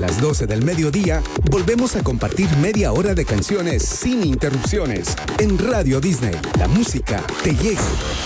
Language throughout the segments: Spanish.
las 12 del mediodía, volvemos a compartir media hora de canciones sin interrupciones en Radio Disney. La música te llega.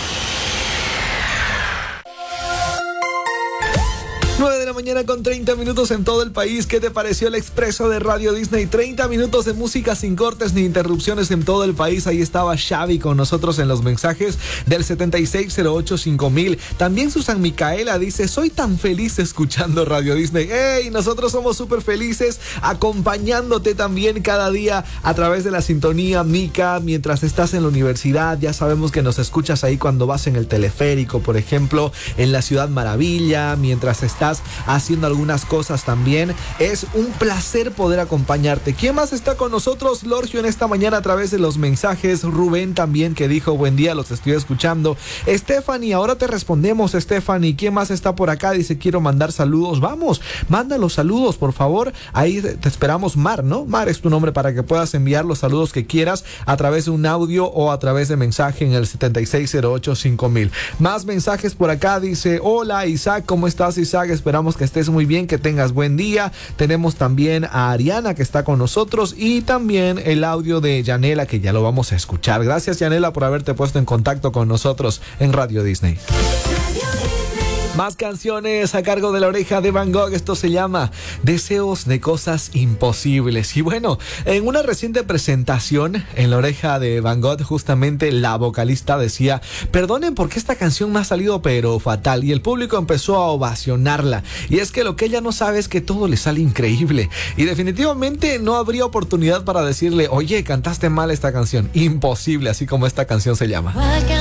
9 de la mañana con 30 minutos en todo el país. ¿Qué te pareció el expreso de Radio Disney? 30 minutos de música sin cortes ni interrupciones en todo el país. Ahí estaba Xavi con nosotros en los mensajes del 76085000. También Susan Micaela dice: soy tan feliz escuchando Radio Disney. ¡Ey! Nosotros somos súper felices acompañándote también cada día a través de la sintonía, Mica. Mientras estás en la universidad, ya sabemos que nos escuchas ahí cuando vas en el teleférico, por ejemplo, en la Ciudad Maravilla, mientras estás haciendo algunas cosas también. Es un placer poder acompañarte. ¿Quién más está con nosotros, Lorgio, en esta mañana a través de los mensajes? Rubén también, que dijo: buen día, los estoy escuchando. Stephanie, ahora te respondemos, Stephanie. ¿Quién más está por acá? Dice: quiero mandar saludos. Vamos, manda los saludos, por favor. Ahí te esperamos. Mar, ¿no? Mar es tu nombre para que puedas enviar los saludos que quieras a través de un audio o a través de mensaje en el 76085000. Más mensajes por acá. Dice: hola, Isaac, ¿cómo estás, Isaac? Esperamos que estés muy bien, que tengas buen día. Tenemos también a Ariana, que está con nosotros, y también el audio de Yanela, que ya lo vamos a escuchar. Gracias, Yanela, por haberte puesto en contacto con nosotros en Radio Disney. Más canciones a cargo de La Oreja de Van Gogh. Esto se llama Deseos de Cosas Imposibles. Y bueno, en una reciente presentación en La Oreja de Van Gogh, justamente la vocalista decía: perdonen porque esta canción me ha salido pero fatal. Y el público empezó a ovacionarla. Y es que lo que ella no sabe es que todo le sale increíble. Y definitivamente no habría oportunidad para decirle: oye, cantaste mal esta canción. Imposible, así como esta canción se llama.